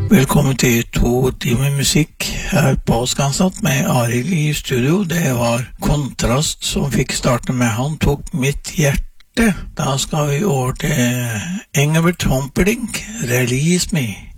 Velkommen til 2 timer musikk her på Skanset med Arild i studio. Det var Kontrast som fikk starte med Han tok mitt hjerte. Da skal vi over til Engelbert Humperdinck, Release Me.